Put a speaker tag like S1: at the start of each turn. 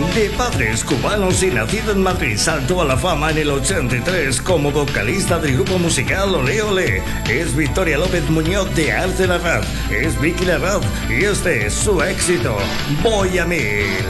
S1: De padres cubanos y nacido en Madrid, saltó a la fama en el 83 como vocalista del grupo musical Ole Ole. Es Victoria López Muñoz de Arce Larraz, es Vicky Larraz y este es su éxito, Voy a Mil.